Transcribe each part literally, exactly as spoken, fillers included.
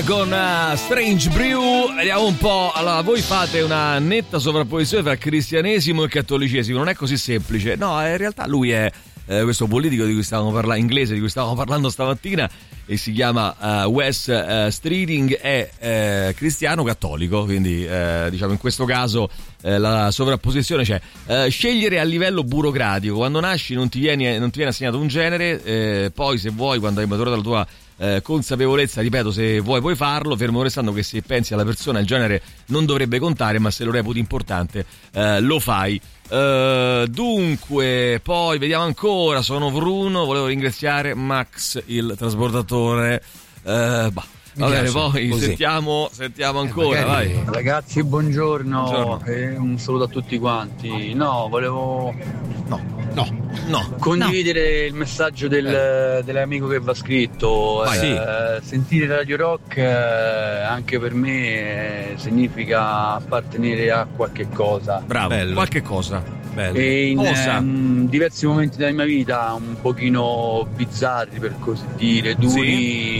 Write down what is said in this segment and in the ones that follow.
Con uh, Strange Brew, vediamo un po'. Allora, voi fate una netta sovrapposizione tra cristianesimo e cattolicesimo, non è così semplice. No, in realtà lui è eh, questo politico di cui stavamo parlando, inglese di cui stavamo parlando stamattina, e si chiama uh, Wes uh, Streeting, è eh, cristiano cattolico, quindi eh, diciamo in questo caso eh, la sovrapposizione c'è. Eh, scegliere a livello burocratico, quando nasci non ti viene, non ti viene assegnato un genere, eh, poi se vuoi, quando hai maturato la tua Eh, consapevolezza, ripeto, se vuoi puoi farlo, fermo restando che se pensi alla persona il genere non dovrebbe contare, ma se lo reputi importante eh, lo fai. Uh, dunque, poi vediamo ancora. Sono Bruno, volevo ringraziare Max il trasportatore. Uh, bah. Va bene, poi così. sentiamo sentiamo ancora, eh, vai. Ragazzi, buongiorno, buongiorno. E un saluto a tutti quanti. No, volevo no, no, no condividere no. il messaggio del, eh. dell'amico che va scritto. Eh, sì. Sentire Radio Rock eh, anche per me eh, significa appartenere a qualche cosa. Bravo, bello. Qualche cosa. Bello. E in um, diversi momenti della mia vita un pochino bizzarri, per così dire, duri.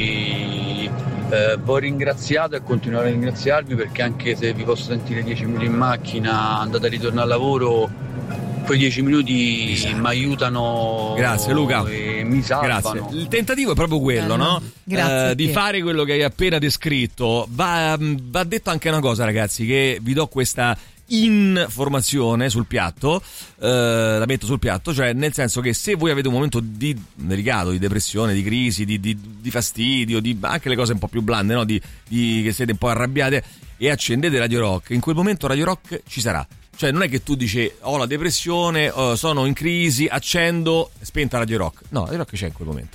Sì. Eh, vi ho ringraziato e continuerò a ringraziarvi, perché anche se vi posso sentire dieci minuti in macchina andate a ritorno al lavoro, quei dieci minuti mi aiutano. Grazie Luca, e mi salvano. Grazie. Il tentativo è proprio quello, eh, no? Grazie eh, di fare quello che hai appena descritto. Va, va detto anche una cosa, ragazzi, che vi do questa informazione sul piatto, eh, la metto sul piatto, cioè nel senso che se voi avete un momento di delicato, di depressione, di crisi, di, di, di fastidio, di anche le cose un po' più blande, no? di, di che siete un po' arrabbiate, e accendete Radio Rock, in quel momento Radio Rock ci sarà. Cioè non è che tu dici ho la depressione, oh, sono in crisi, accendo, spenta Radio Rock. No, Radio Rock c'è in quel momento.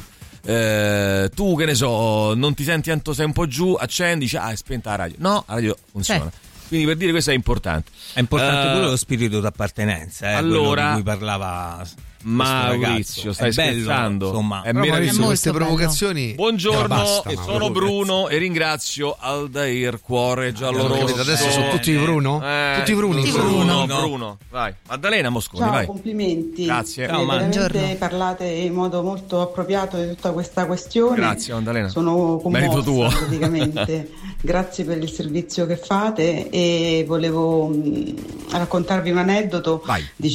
Eh, tu che ne so, non ti senti tanto, sei un po' giù, accendi, dici ah è spenta la radio. No, la radio funziona. C'è. Quindi per dire questo è importante. È importante uh, pure lo spirito d'appartenenza, eh, allora, di cui parlava Maurizio, stai bello, scherzando? Insomma, è meraviglioso. Queste bello. provocazioni. Buongiorno, basta, e sono Bruno e ringrazio Aldair Cuore Giallo Rosso. Adesso sono tutti Bruno? Eh, tutti Bruni. Tutti Bruno, Bruno. Bruno. Vai. Maddalena Mosconi, Ciao, vai. complimenti. Grazie. Ciao, veramente buongiorno. parlate in modo molto appropriato di tutta questa questione. Grazie Maddalena. Sono Merito tuo. commossa praticamente. Grazie per il servizio che fate, e volevo mh, raccontarvi un aneddoto. Vai. Di